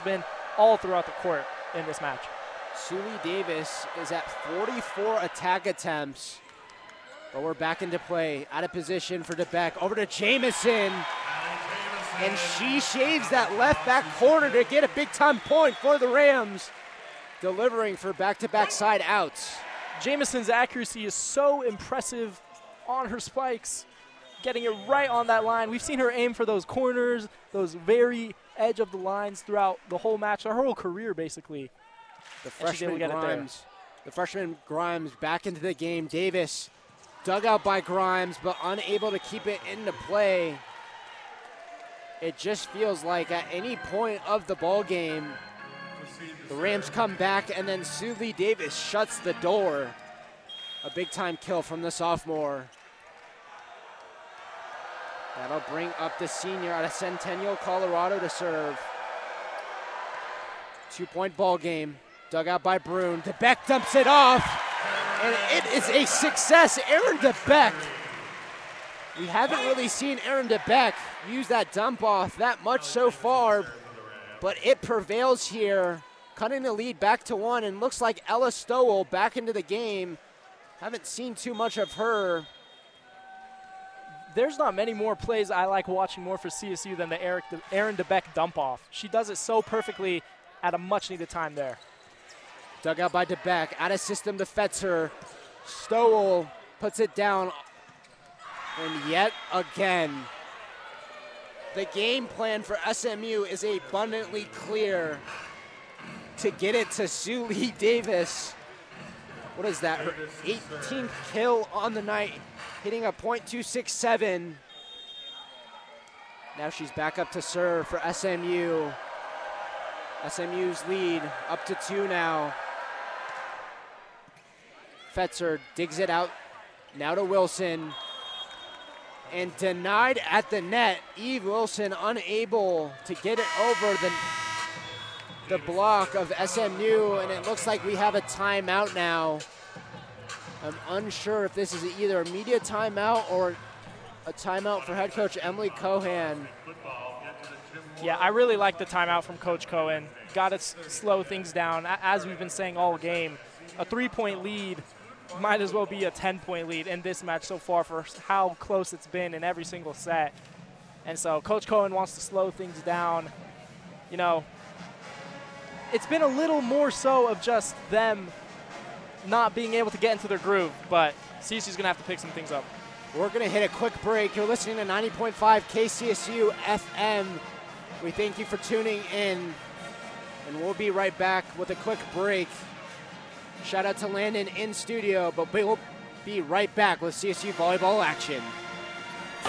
been all throughout the court in this match. Suli Davis is at 44 attack attempts, but we're back into play. Out of position for DeBeck, over to Jamison, and she shaves that left back corner to get a big-time point for the Rams, delivering for back-to-back side outs. Jamison's accuracy is so impressive on her spikes, getting it right on that line. We've seen her aim for those corners, those very edge of the lines throughout the whole match, her whole career basically. The freshman Grimes back into the game. Davis dug out by Grimes, but unable to keep it into play. It just feels like at any point of the ball game, the Rams come back and then Suli Davis shuts the door. A big-time kill from the sophomore. That'll bring up the senior out of Centennial, Colorado to serve. 2-point ball game. Dug out by Brune. DeBeck dumps it off, and it is a success. Aaron DeBeck. We haven't really seen Aaron DeBeck use that dump off that much so far, but it prevails here, cutting the lead back to 1, and looks like Ella Stowell back into the game. Haven't seen too much of her. There's not many more plays I like watching more for CSU than the Aaron DeBeck dump off. She does it so perfectly at a much needed time there. Dug out by DeBeck, out of system to Fetzer. Stowell puts it down, and yet again, the game plan for SMU is abundantly clear to get it to Suli Davis. What is that, her 18th kill on the night, hitting a .267. Now she's back up to serve for SMU. SMU's lead up to 2 now. Fetzer digs it out, now to Wilson, and denied at the net. Eve Wilson unable to get it over the block of SMU, and it looks like we have a timeout now. I'm unsure if this is either a media timeout or a timeout for head coach Emily Cohan. Yeah, I really like the timeout from Coach Cohen. Got to slow things down. As we've been saying all game, a 3-point lead might as well be a 10-point lead in this match so far for how close it's been in every single set. And so Coach Cohen wants to slow things down. You know, it's been a little more so of just them not being able to get into their groove, but CSU's going to have to pick some things up. We're going to hit a quick break. You're listening to 90.5 KCSU FM. We thank you for tuning in, and we'll be right back with a quick break. Shout out to Landon in studio, but we'll be right back with CSU volleyball action.